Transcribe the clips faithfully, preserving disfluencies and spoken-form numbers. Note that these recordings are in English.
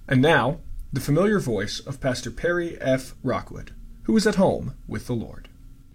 And now, the familiar voice of Pastor Perry F. Rockwood, who is at home with the Lord.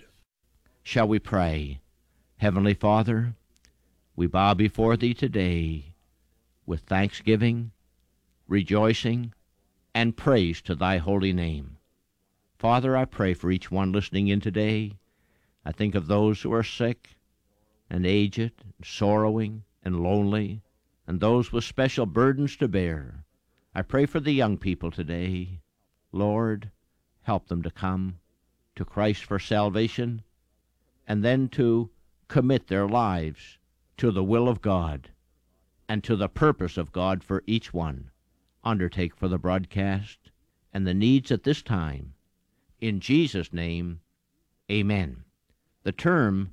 Shall we pray? Heavenly Father, we bow before Thee today with thanksgiving, rejoicing, and praise to Thy holy name. Father, I pray for each one listening in today. I think of those who are sick and aged, and sorrowing and lonely, and those with special burdens to bear. I pray for the young people today. Lord, help them to come to Christ for salvation, and then to commit their lives to the will of God and to the purpose of God for each one. Undertake for the broadcast and the needs at this time. In Jesus' name, amen. The term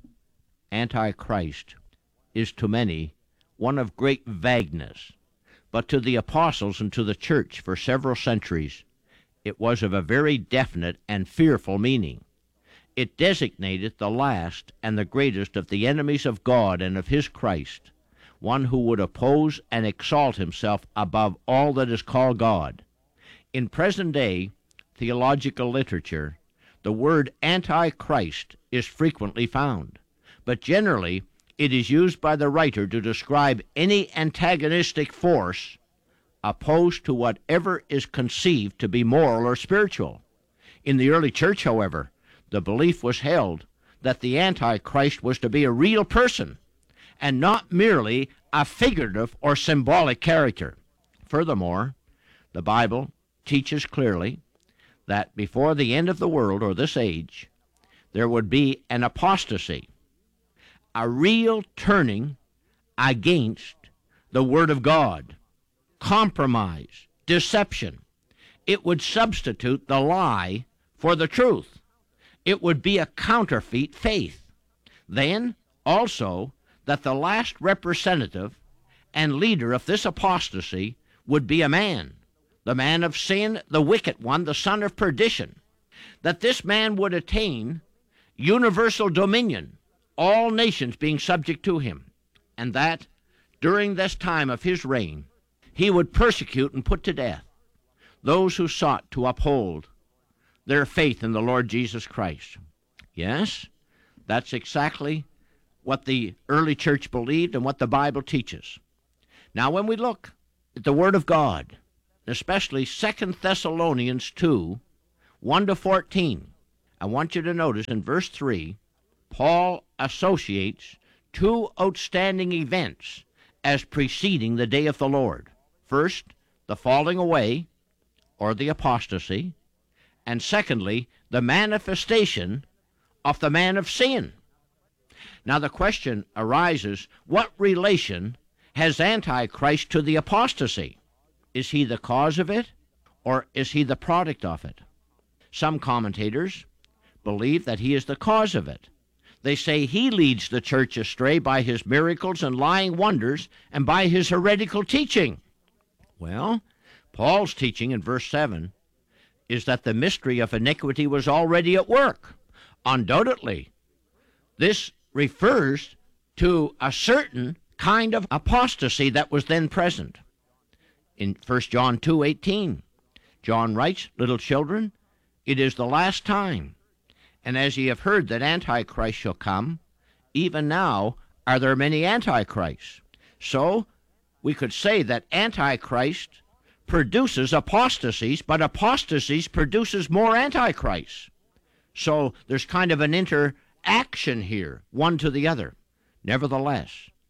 Antichrist is to many one of great vagueness, but to the apostles and to the church for several centuries it was of a very definite and fearful meaning. It designated the last and the greatest of the enemies of God and of His Christ, one who would oppose and exalt himself above all that is called God. In present-day theological literature, the word Antichrist is frequently found, but generally it is used by the writer to describe any antagonistic force opposed to whatever is conceived to be moral or spiritual. In the early church, however, the belief was held that the Antichrist was to be a real person and not merely a figurative or symbolic character. Furthermore, the Bible teaches clearly that before the end of the world or this age, there would be an apostasy, a real turning against the Word of God, compromise, deception. It would substitute the lie for the truth. It would be a counterfeit faith. Then, also, that the last representative and leader of this apostasy would be a man, the man of sin, the wicked one, the son of perdition, that this man would attain universal dominion, all nations being subject to him, and that during this time of his reign he would persecute and put to death those who sought to uphold their faith in the Lord Jesus Christ. Yes, that's exactly what the early church believed and what the Bible teaches. Now, when we look at the Word of God, especially Second Thessalonians two, one to fourteen, I want you to notice in verse three, Paul associates two outstanding events as preceding the day of the Lord. First, the falling away, or the apostasy, and secondly, the manifestation of the man of sin. Now the question arises, what relation has Antichrist to the apostasy? Is he the cause of it, or is he the product of it? Some commentators believe that he is the cause of it. They say he leads the church astray by his miracles and lying wonders and by his heretical teaching. Well, Paul's teaching in verse seven is that the mystery of iniquity was already at work. Undoubtedly, this refers to a certain kind of apostasy that was then present. In First John two eighteen, John writes, "Little children, it is the last time. And as ye have heard that Antichrist shall come, even now are there many Antichrists." So we could say that Antichrist produces apostasies, but apostasies produces more Antichrists. So there's kind of an interaction here, one to the other. Nevertheless,